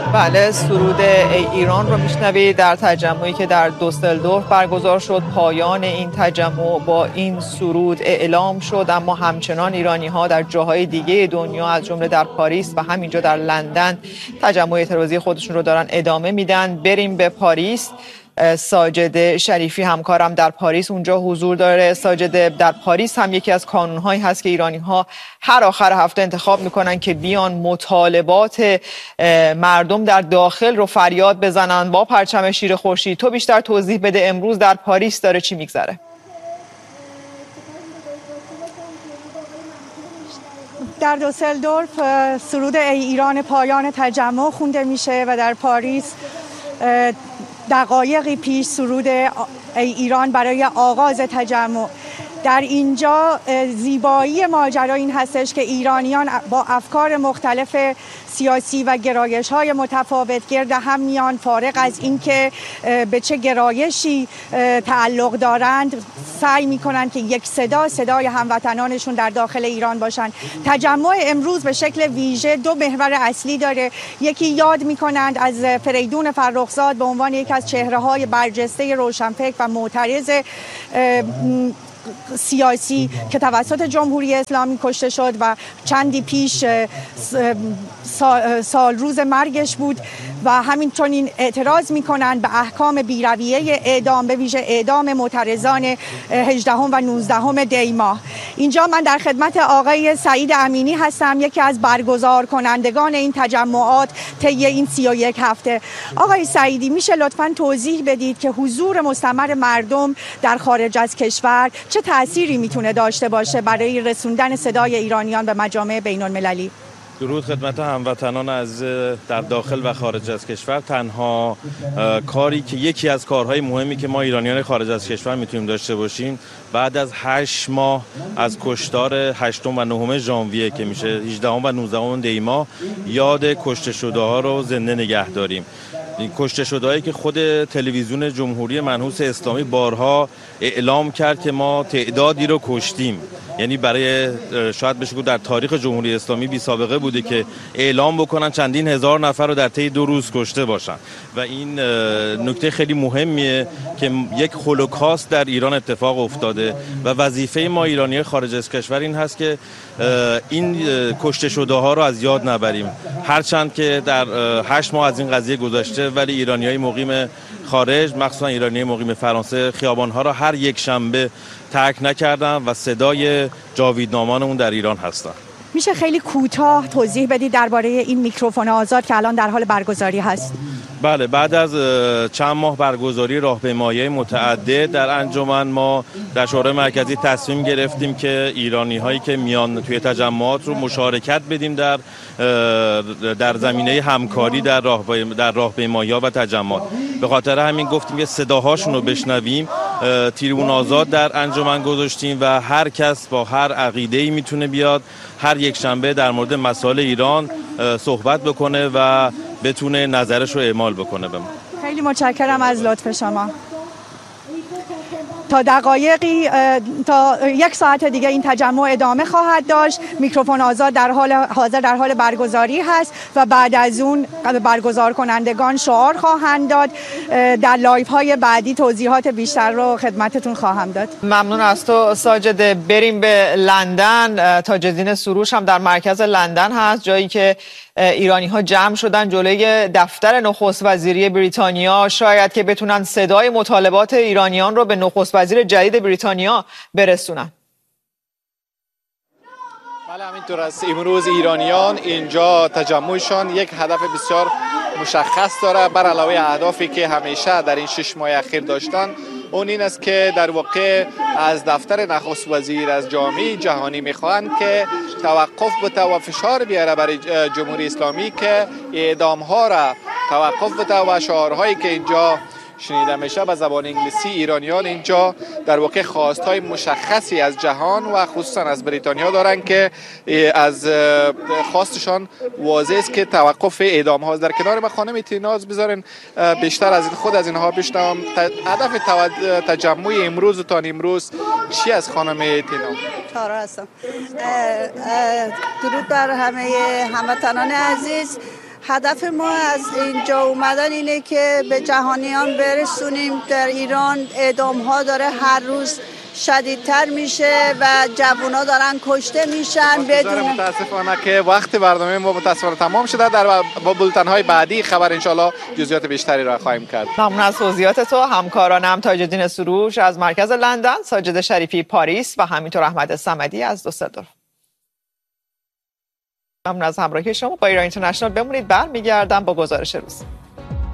بله، سرود ای ایران رو میشنوید در تجمعی که در دوسلدورف برگزار شد. پایان این تجمع با این سرود اعلام شد، اما همچنان ایرانی ها در جاهای دیگه دنیا از جمله در پاریس و همینجا در لندن تجمع اعتراضی خودشون رو دارن ادامه میدن. بریم به پاریس. ساجد شریفی همکارم در پاریس اونجا حضور داره. ساجد، در پاریس هم یکی از کانون‌هایی هست که ایرانی‌ها هر آخر هفته انتخاب میکنن که بیان مطالبات مردم در داخل رو فریاد بزنن با پرچم شیر خورشید. تو بیشتر توضیح بده، امروز در پاریس داره چی میگذره؟ در دوسلدورف سرود ای ایران پایان تجمع خونده میشه و در پاریس دقایقی پیش سرود ای ایران برای آغاز تجمع. در اینجا زیبایی ماجرا این هستش که ایرانیان با افکار مختلف سیاسی و گرایش‌های متفاوت گرد هم میان، فارغ از اینکه به چه گرایشی تعلق دارند سعی می‌کنند که یک صدای هموطنانشون در داخل ایران باشند. تجمع امروز به شکل ویژه دو محور اصلی داره. یکی یاد می‌کنند از فریدون فرخزاد به عنوان یک از چهره‌های برجسته روشنفکر و معترض سیاسی که توسط جمهوری اسلامی کشته شد و چندی پیش سال روز مرگش بود و همینطور اعتراض میکنند به احکام بی‌رویه اعدام، به ویژه اعدام معترضان 18 و 19 دی ماه. اینجا من در خدمت آقای سعید امینی هستم، یکی از برگزار کنندگان این تجمعات طی این 31 هفته. آقای سعیدی، میشه لطفاً توضیح بدید که حضور مستمر مردم در خارج از کشور چه تأثیری میتونه داشته باشه برای رسوندن صدای ایرانیان به مجامع بین المللی؟ درود خدمت هموطنان عزیز در داخل و خارج از کشور. تنها کاری که یکی از کارهای مهمی که ما ایرانیان خارج از کشور میتونیم داشته باشیم بعد از 8 ماه از کشتار 8 و 9 ژانویه که میشه 18 و 19 دی ماه، یاد کشته شده ها رو زنده نگه داریم. این کشته شدهایی که خود تلویزیون جمهوری منحوس اسلامی بارها اعلام کرد که ما تعدادی رو کشتیم، یعنی برای شاید بشه گفت در تاریخ جمهوری اسلامی بی سابقه بوده که اعلام بکنن چندین هزار نفر رو در طی 2 روز کشته باشن و این نکته خیلی مهمیه که یک هولوکاست در ایران اتفاق افتاده و وظیفه ما ایرانی خارج از کشور این هست که این کشته شده ها رو از یاد نبریم. هرچند که در 8 ماه از این قضیه گذشته ولی ایرانیای مقیم خارج، مخصوصا ایرانی مقیم فرانسه، خیابان‌ها را هر یک شنبه ترک نکردن و صدای جاویدنامانمون در ایران هستن. میشه خیلی کوتاه توضیح بدید درباره این میکروفون آزاد که الان در حال برگزاری هست؟ بله، بعد از چند ماه برگزاری راهپیمایی متعدد در انجمن ما در شورای مرکزی تصمیم گرفتیم که ایرانی هایی که میان توی تجمعات رو مشارکت بدیم در زمینه همکاری در راهپیمایی ها و تجمعات. به خاطر همین گفتیم که صداهاشون رو بشنویم. تریبون آزاد در انجمن گذاشتیم و هر کس با هر عقیده‌ای میتونه بیاد هر یک شنبه در مورد مسائل ایران صحبت بکنه و بتونه نظرش رو اعمال بکنه به ما. خیلی متشکرم از لطف شما. تا دقایقی، تا 1 ساعت دیگه این تجمع ادامه خواهد داشت. میکروفون آزاد حاضر در حال برگزاری هست و بعد از اون برگزار کنندگان شعار خواهند داد. در لایف های بعدی توضیحات بیشتر رو خدمتتون خواهم داد. ممنون از تو ساجد. بریم به لندن. تاج‌الدین سروش هم در مرکز لندن هست، جایی که ایرانی ها جمع شدن جلوی دفتر نخست وزیری بریتانیا، شاید که بتونن صدای مطالبات ایرانیان رو به نخست وزیر جدید بریتانیا برسونن. بله، همینطور است. امروز ایرانیان اینجا تجمعشان یک هدف بسیار مشخص داره، بر علاوه اهدافی که همیشه در این 6 ماه اخیر داشتن. اون این است که در واقع از دفتر نخست وزیر از جامعه جهانی میخواهند که توقف بده و فشار بیاره برای جمهوری اسلامی که اعدام ها را توقف بده و شعارهایی که اینجا شنیده میشه به زبان انگلیسی. ایرانیان اینجا در واقع خواستهای مشخصی از جهان و خصوصا از بریتانیا دارن که از خواستشان واضح است که توقف اعدام ها. در کنار ما خانم تیناز بذارین بیشتر از خود از اینها بشنوم. هدف تجمع امروز و تا امروز چی از خانم تیناز؟ تارا هستم. درود بر همه هموطنان عزیز. هدف ما از اینجا اومدن اینه که به جهانیان برسونیم. در ایران اعدام ها داره هر روز شدیدتر میشه و جوونا دارن کشته میشن. بدون متاسفانه که وقت برنامه ما متاسفانه تمام شده. با بولتن های بعدی خبر انشالله جزئیات بیشتری را خواهیم کرد. ممنون از توضیحات تو. همکارانم تاج‌الدین سروش از مرکز لندن، ساجد شریفی پاریس و همینطور احمد صمدی از دوسلدورف. ممنون از همراهی شما. با ایران اینترنشنال بمونید. برمیگردم با گزارش روز.